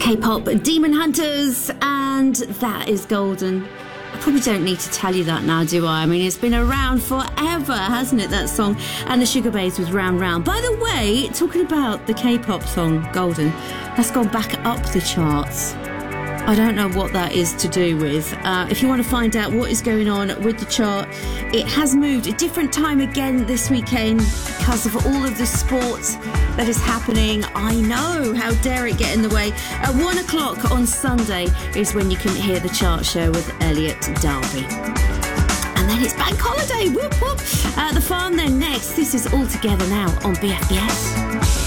K-pop Demon Hunters, and that is Golden. I probably don't need to tell you that now, do I? I mean, it's been around forever, hasn't it, that song? And the Sugar Babes with Round Round. By the way, talking about the K-pop song Golden, that's gone back up the charts. I don't know what that is to do with. If you want to find out what is going on with the chart, it has moved a different time again this weekend because of all of the sports that is happening. I know, how dare it get in the way. At 1 o'clock on Sunday is when you can hear the chart show with Elliot Darby. And then it's bank holiday, whoop whoop. The Farm then next. This is All Together Now on BFBS.